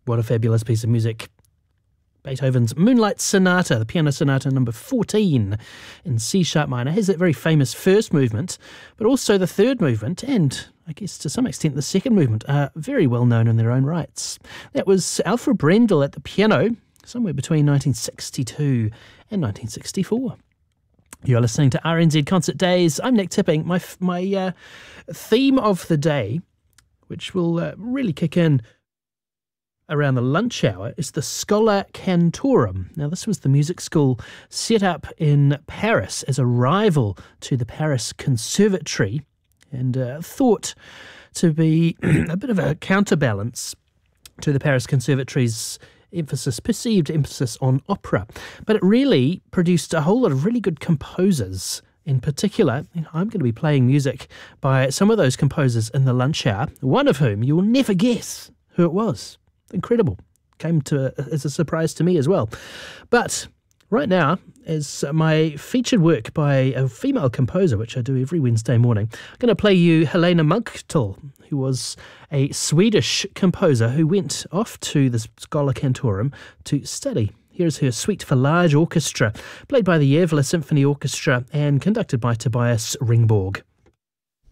What a fabulous piece of music. Beethoven's Moonlight Sonata, the piano sonata number 14 in C-sharp minor, has that very famous first movement, but also the third movement and, I guess to some extent, the second movement are very well known in their own rights. That was Alfred Brendel at the piano, somewhere between 1962 and 1964. You're listening to RNZ Concert Days. I'm Nick Tipping. My theme of the day, which will really kick in around the lunch hour, is the Schola Cantorum. Now, this was the music school set up in Paris as a rival to the Paris Conservatory and thought to be a bit of a counterbalance to the Paris Conservatory's perceived emphasis on opera. But it really produced a whole lot of really good composers. In particular, I'm going to be playing music by some of those composers in the lunch hour, one of whom you will never guess who it was. Incredible. Came as a surprise to me as well. But right now, as my featured work by a female composer, which I do every Wednesday morning, I'm going to play you Helena Munktel, who was a Swedish composer who went off to the Schola Cantorum to study. Here's her suite for large orchestra, played by the Gävle Symphony Orchestra and conducted by Tobias Ringborg.